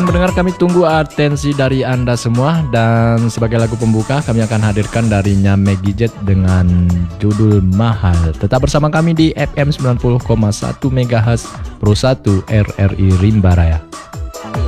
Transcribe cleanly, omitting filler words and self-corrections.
pendengar, kami tunggu atensi dari Anda semua. Dan sebagai lagu pembuka kami akan hadirkan dari Maggie Jet dengan judul Mahal. Tetap bersama kami di FM 90,1 MHz Pro 1 RRI Rimba Raya.